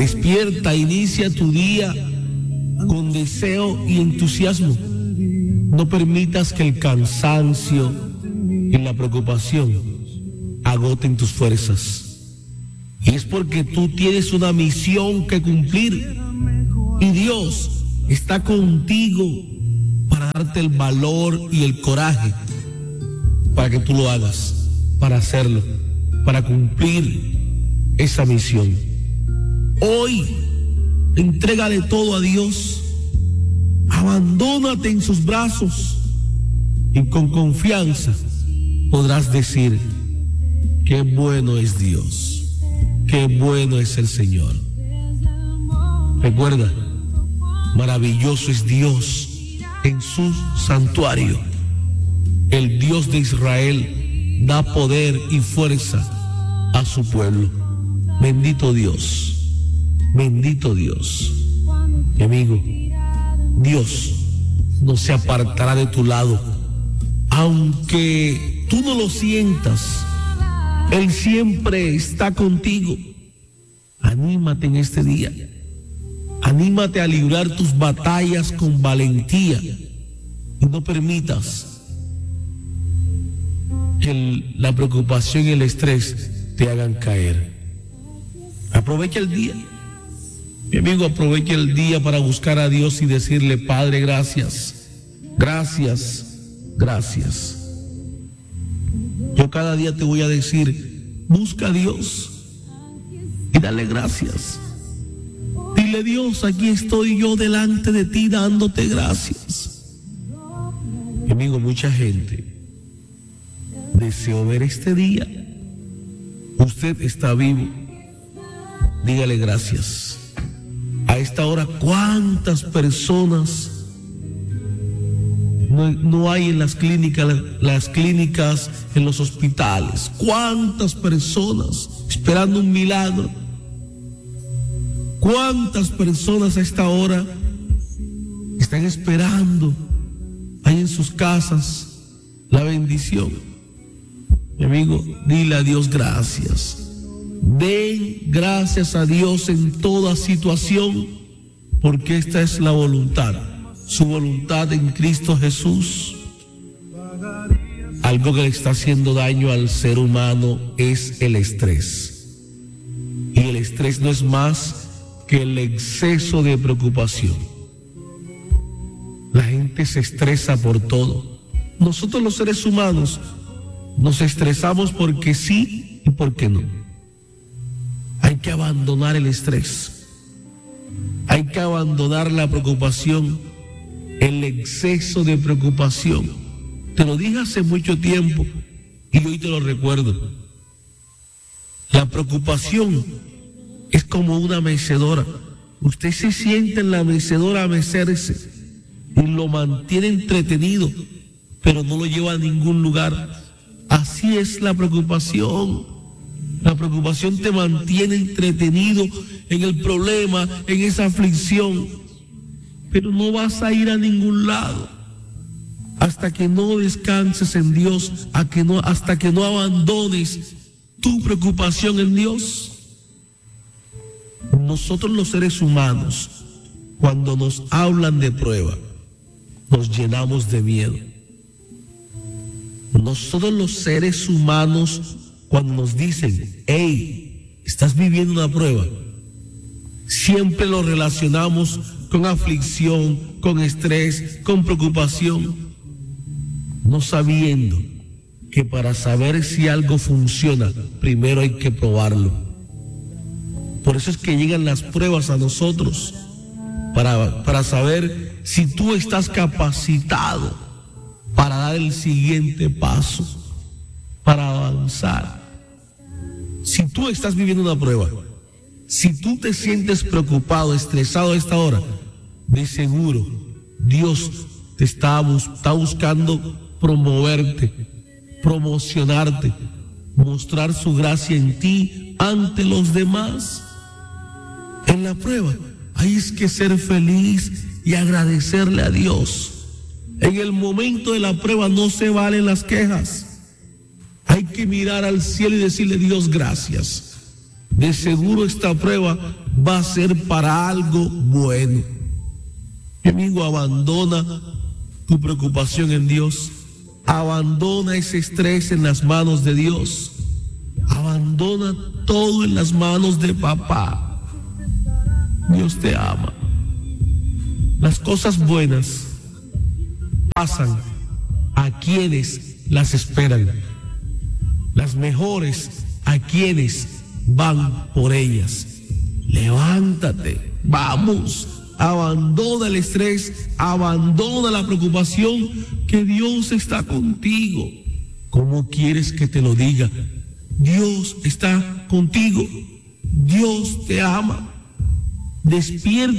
Despierta, inicia tu día con deseo y entusiasmo. No permitas que el cansancio y la preocupación agoten tus fuerzas. Y es porque tú tienes una misión que cumplir. Y Dios está contigo para darte el valor y el coraje para que tú lo hagas, para hacerlo, para cumplir esa misión. Hoy, entrégale todo a Dios. Abandónate en sus brazos y con confianza podrás decir: qué bueno es Dios, qué bueno es el Señor. Recuerda, maravilloso es Dios en su santuario. El Dios de Israel da poder y fuerza a su pueblo. Bendito Dios, bendito Dios. Mi amigo, Dios no se apartará de tu lado, aunque tú no lo sientas. Él siempre está contigo. Anímate en este día. Anímate a librar tus batallas con valentía y no permitas que la preocupación y el estrés te hagan caer. Aprovecha el día. Mi amigo, aprovecha el día para buscar a Dios y decirle: Padre, gracias, gracias, gracias. Yo cada día te voy a decir: busca a Dios y dale gracias. Dile: Dios, aquí estoy yo delante de ti dándote gracias. Mi amigo, mucha gente deseó ver este día. Usted está vivo. Dígale gracias. A esta hora, ¿cuántas personas no hay en las clínicas, en los hospitales? ¿Cuántas personas esperando un milagro? ¿Cuántas personas a esta hora están esperando ahí en sus casas la bendición? Mi amigo, dile a Dios gracias. Den gracias a Dios en toda situación, porque esta es la voluntad, su voluntad en Cristo Jesús. Algo que le está haciendo daño al ser humano es el estrés. Y el estrés no es más que el exceso de preocupación. La gente se estresa por todo. Nosotros los seres humanos nos estresamos porque sí y porque no. Hay que abandonar el estrés. Hay que abandonar la preocupación, el exceso de preocupación. Te lo dije hace mucho tiempo y hoy te lo recuerdo. La preocupación es como una mecedora. Usted se sienta en la mecedora a mecerse y lo mantiene entretenido, pero no lo lleva a ningún lugar. Así es la preocupación. La preocupación te mantiene entretenido en el problema, en esa aflicción, pero no vas a ir a ningún lado hasta que no descanses en Dios, hasta que no abandones tu preocupación en Dios. Nosotros los seres humanos, cuando nos hablan de prueba, nos llenamos de miedo. Nosotros los seres humanos, cuando nos dicen: hey, estás viviendo una prueba, siempre lo relacionamos con aflicción, con estrés, con preocupación, no sabiendo que para saber si algo funciona, primero hay que probarlo. Por eso es que llegan las pruebas a nosotros, para saber si tú estás capacitado para dar el siguiente paso, para avanzar. Si tú estás viviendo una prueba, si tú te sientes preocupado, estresado a esta hora, de seguro Dios te está buscando promoverte, promocionarte, mostrar su gracia en ti ante los demás. En la prueba hay que ser feliz y agradecerle a Dios. En el momento de la prueba no se valen las quejas. Hay que mirar al cielo y decirle: Dios, gracias. De seguro esta prueba va a ser para algo bueno. Mi amigo, abandona tu preocupación en Dios. Abandona ese estrés en las manos de Dios. Abandona todo en las manos de papá. Dios te ama. Las cosas buenas pasan a quienes las esperan. Las mejores a quienes van por ellas. Levántate, vamos, abandona el estrés, abandona la preocupación, que Dios está contigo. ¿Cómo quieres que te lo diga? Dios está contigo. Dios te ama. Despierta